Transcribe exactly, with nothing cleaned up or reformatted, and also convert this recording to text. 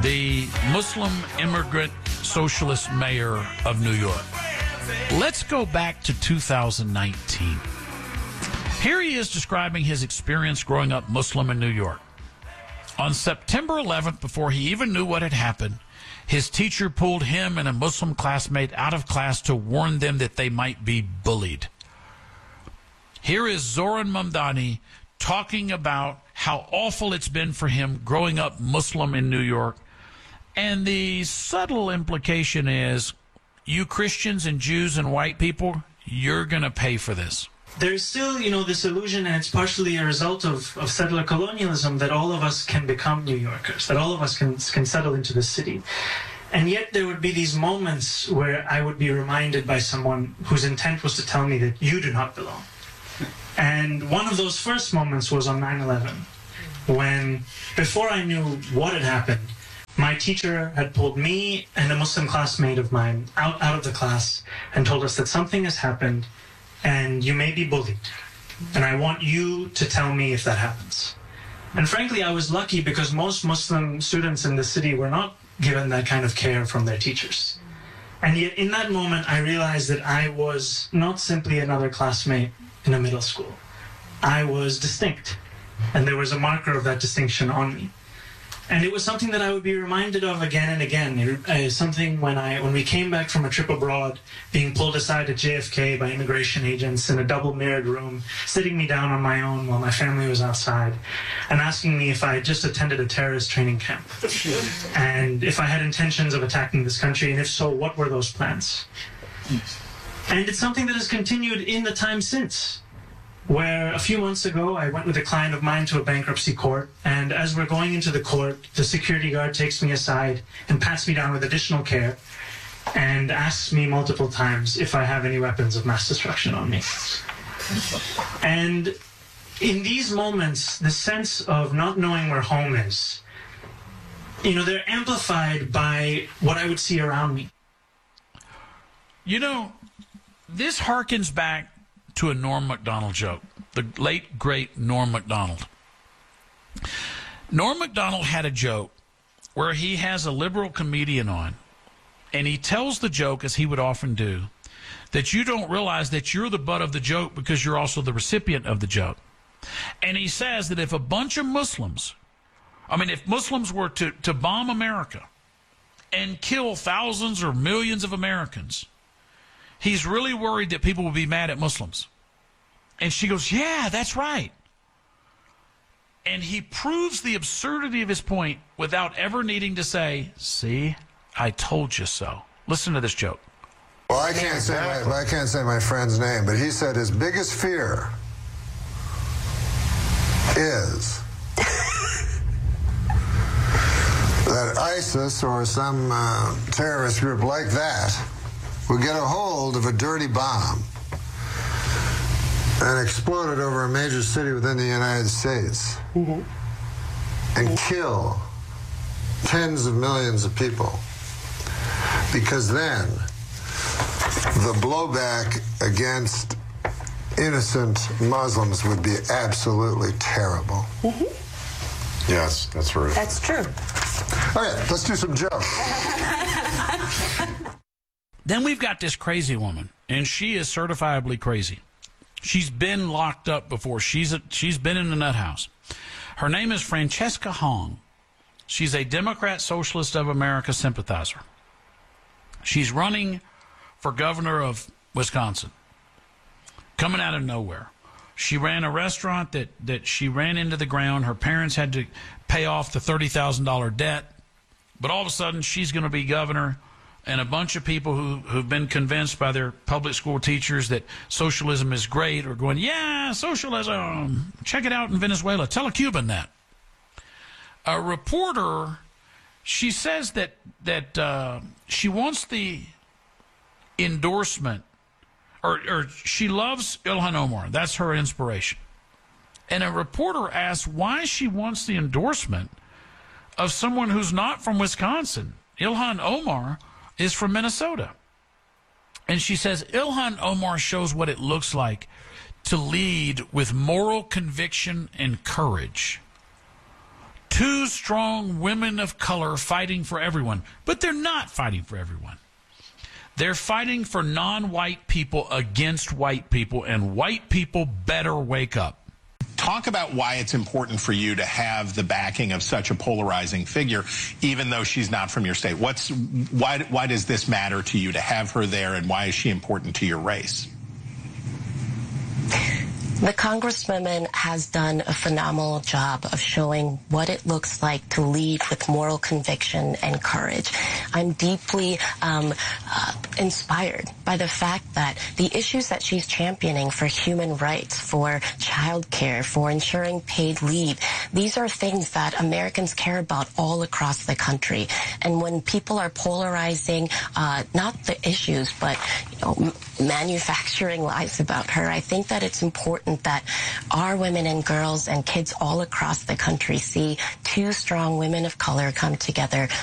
the Muslim immigrant socialist mayor of New York. Let's go back to two thousand nineteen. Here he is describing his experience growing up Muslim in New York. On September eleventh, before he even knew what had happened, his teacher pulled him and a Muslim classmate out of class to warn them that they might be bullied. Here is Zoran Mamdani talking about how awful it's been for him growing up Muslim in New York. And the subtle implication is, you Christians and Jews and white people, you're going to pay for this. There's still, you know, this illusion, and it's partially a result of, of settler colonialism, that all of us can become New Yorkers, that all of us can, can settle into the city. And yet there would be these moments where I would be reminded by someone whose intent was to tell me that you do not belong. And one of those first moments was on nine eleven, when, before I knew what had happened, my teacher had pulled me and a Muslim classmate of mine out, out of the class and told us that something has happened and you may be bullied. And I want you to tell me if that happens. And frankly, I was lucky because most Muslim students in the city were not given that kind of care from their teachers. And yet in that moment, I realized that I was not simply another classmate in a middle school. I was distinct. And there was a marker of that distinction on me. And it was something that I would be reminded of again and again. It is something when I when we came back from a trip abroad, being pulled aside at J F K by immigration agents in a double-mirrored room, sitting me down on my own while my family was outside, and asking me if I had just attended a terrorist training camp, and if I had intentions of attacking this country, and if so, what were those plans? And it's something that has continued in the time since, where a few months ago, I went with a client of mine to a bankruptcy court, and as we're going into the court, the security guard takes me aside and pats me down with additional care and asks me multiple times if I have any weapons of mass destruction on me. And in these moments, the sense of not knowing where home is, you know, they're amplified by what I would see around me. You know, this harkens back to a Norm Macdonald joke, the late, great Norm Macdonald. Norm Macdonald had a joke where he has a liberal comedian on, and he tells the joke, as he would often do, that you don't realize that you're the butt of the joke because you're also the recipient of the joke. And he says that if a bunch of Muslims, I mean, if Muslims were to, to bomb America and kill thousands or millions of Americans, he's really worried that people will be mad at Muslims. And she goes, yeah, that's right. And he proves the absurdity of his point without ever needing to say, see, I told you so. Listen to this joke. Well, I can't say my, I can't say my friend's name, but he said his biggest fear is that ISIS or some uh, terrorist group like that would get a hold of a dirty bomb and explode it over a major city within the United States mm-hmm. and kill tens of millions of people. Because then the blowback against innocent Muslims would be absolutely terrible. Mm-hmm. Yes, that's right. That's true. All right, let's do some jokes. Then we've got this crazy woman, and she is certifiably crazy. She's been locked up before. She's a, she's been in the nut house. Her name is Francesca Hong. She's a Democrat Socialist of America sympathizer. She's running for governor of Wisconsin, coming out of nowhere. She ran a restaurant that, that she ran into the ground. Her parents had to pay off the thirty thousand dollars debt. But all of a sudden, she's going to be governor. And a bunch of people who, who've been convinced by their public school teachers that socialism is great are going, yeah, socialism, check it out in Venezuela. Tell a Cuban that. A reporter, she says that, that uh, she wants the endorsement, or, or she loves Ilhan Omar. That's her inspiration. And a reporter asks why she wants the endorsement of someone who's not from Wisconsin. Ilhan Omar is from Minnesota. And she says, Ilhan Omar shows what it looks like to lead with moral conviction and courage, to Two strong women of color fighting for everyone. But they're not fighting for everyone. They're fighting for non-white people against white people, and white people better wake up. Talk about why it's important for you to have the backing of such a polarizing figure, even though she's not from your state. What's why? Why does this matter to you to have her there, and why is she important to your race? The Congresswoman has done a phenomenal job of showing what it looks like to lead with moral conviction and courage. I'm deeply um, uh, inspired by the fact that the issues that she's championing for human rights, for child care, for ensuring paid leave, these are things that Americans care about all across the country. And when people are polarizing, uh, not the issues, but you know, manufacturing lies about her, I think that it's important that our women and girls and kids all across the country see two strong women of color come together